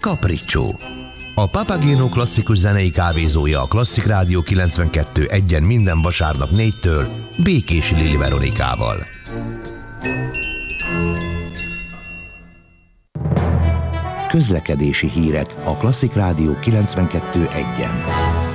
Capriccio. A Papageno klasszikus zenei kávézója a Klasszik Rádió 92.1-en minden vasárnap 4-től Békési Lili Veronikával. Közlekedési hírek a Klasszik Rádió 92.1-en.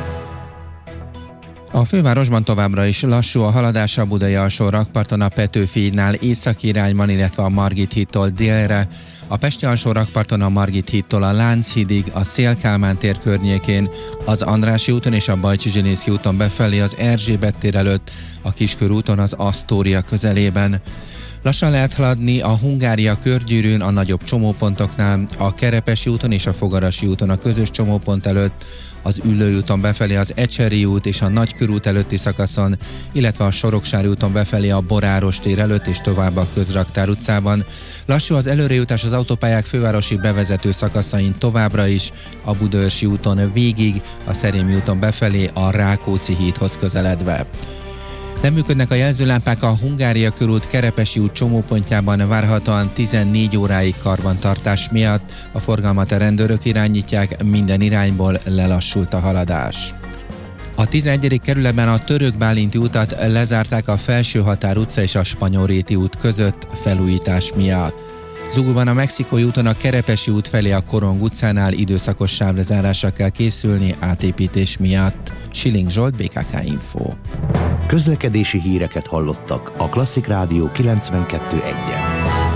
A fővárosban továbbra is lassú a haladás a Budai alsó rakparton a Petőfi hídnál északi irányban, illetve a Margit hídtól délre, a Pesti alsó rakparton a Margit hídtól a Lánchídig, a Széll-Kálmán tér környékén, az Andrássy úton és a Bajcsy-Zsilinszky úton befelé az Erzsébet tér előtt, a Kiskörúton az Asztória közelében. Lassan lehet haladni a Hungária körgyűrűn, a nagyobb csomópontoknál, a Kerepesi úton és a Fogarasi úton a közös csomópont előtt, az Üllői úton befelé az Ecseri út és a Nagykörút előtti szakaszon, illetve a Soroksári úton befelé a Boráros tér előtt és tovább a Közraktár utcában. Lassú az előrejutás az autópályák fővárosi bevezető szakaszain továbbra is, a Budaörsi úton végig, a Szerémi úton befelé a Rákóczi hídhoz közeledve. Nem működnek a jelzőlámpák a Hungária körút Kerepesi út csomópontjában várhatóan 14 óráig karbantartás miatt. A forgalmat a rendőrök irányítják, minden irányból lelassult a haladás. A 11. kerületben a Török Bálinti utat lezárták a Felsőhatár utca és a Spanyolréti út között felújítás miatt. Zugóban a Mexikói úton a Kerepesi út felé a Korong utcánál időszakos sávlezárásra kell készülni átépítés miatt. Schilling Zsolt, BKK Info. Közlekedési híreket hallottak a Klasszik Rádió 92.1-en.